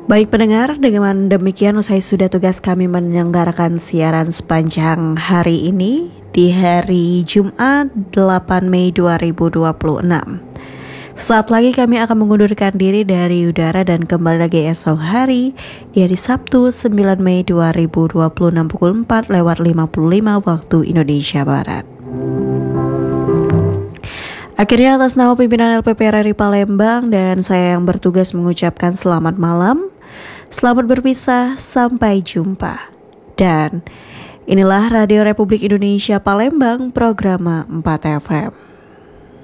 Baik pendengar, dengan demikian usai sudah tugas kami menyelenggarakan siaran sepanjang hari ini di hari Jumat 8 Mei 2026. Saat lagi kami akan mengundurkan diri dari udara dan kembali lagi esok hari di hari Sabtu 9 Mei 2026 pukul 4:55 waktu Indonesia Barat. Akhirnya atas nama pimpinan LPP RRI Palembang dan saya yang bertugas mengucapkan selamat malam. Selamat berpisah, sampai jumpa. Dan inilah Radio Republik Indonesia Palembang, Programa 4 FM.